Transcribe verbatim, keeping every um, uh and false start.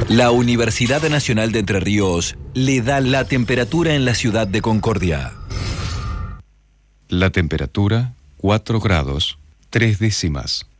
La Universidad Nacional de Entre Ríos le da la temperatura en la ciudad de Concordia. La temperatura, cuatro grados, tres décimas.